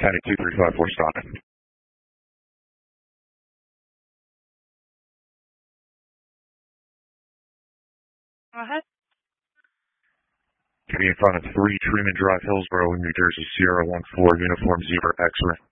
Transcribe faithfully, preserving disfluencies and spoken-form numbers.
County two three five four, stopping. Go ahead. To be in front of three Truman Drive, Hillsborough, New Jersey, Sierra one four, Uniform Zebra, X-ray.